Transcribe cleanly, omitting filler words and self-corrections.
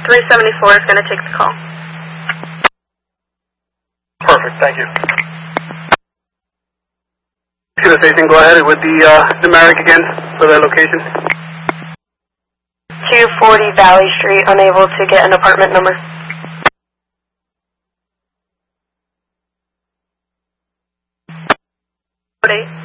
374 is going to take the call. Perfect, thank you. Station, go ahead with the numeric again for the location. 240 Valley Street, unable to get an apartment number. Code 8.